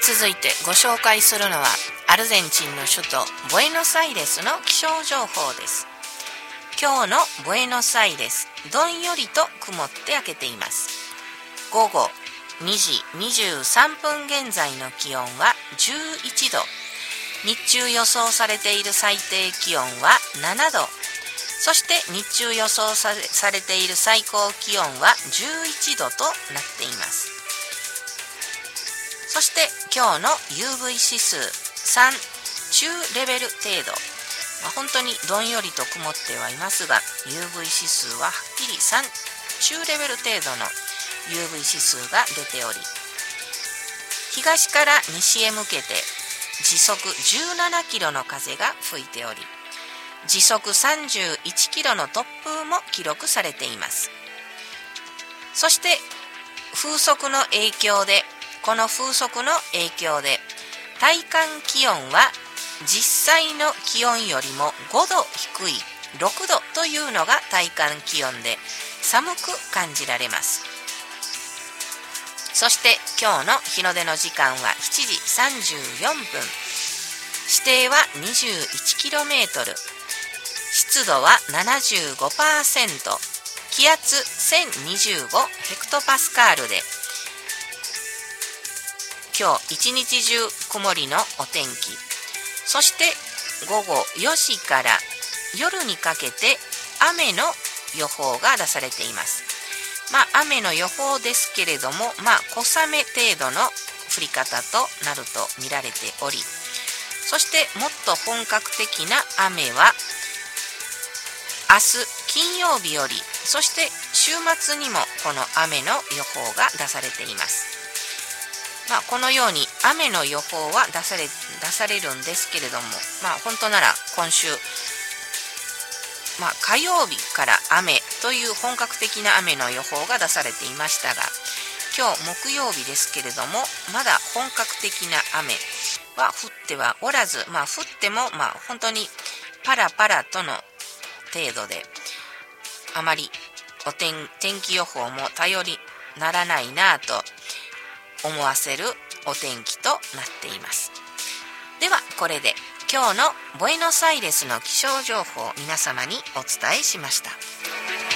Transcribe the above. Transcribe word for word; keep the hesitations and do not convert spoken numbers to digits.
続いてご紹介するのはアルゼンチンの首都ブエノスアイレスの気象情報です。今日のブエノスアイレス、どんよりと曇って明けています。午後にじにじゅうさんぷん現在の気温はじゅういちど、日中予想されている最低気温はななど、そして日中予想さ れ, されている最高気温はじゅういちどとなっています。そして今日の ユーブイ 指数さん、中レベル程度、まあ、本当にどんよりと曇ってはいますが ユーブイ 指数ははっきりさん、中レベル程度の ユーブイ 指数が出ており、東から西へ向けて時速じゅうななキロの風が吹いており、時速さんじゅういちキロの突風も記録されています。そして風速の影響でこの風速の影響で体感気温は実際の気温よりもごど低いろくどというのが体感気温で寒く感じられます。そして今日の日の出の時間はしちじさんじゅうよんぷん、視程は にじゅういちキロメートル、湿度は ななじゅうごパーセント、気圧せんにじゅうごヘクトパスカールで、今日一日中曇りのお天気。そして午後よじから夜にかけて雨の予報が出されています。まあ雨の予報ですけれども、まあ小雨程度の降り方となると見られており、そしてもっと本格的な雨は明日金曜日より、そして週末にもこの雨の予報が出されています。まあ、このように雨の予報は出され、出されるんですけれども、まあ、本当なら今週、まあ、火曜日から雨という本格的な雨の予報が出されていましたが、今日木曜日ですけれども、まだ本格的な雨は降ってはおらず、まあ、降ってもまあ本当にパラパラとの程度で、あまりお 天, 天気予報も頼りならないなと思わせるお天気となっています。ではこれで今日のブエノスアイレスの気象情報を皆様にお伝えしました。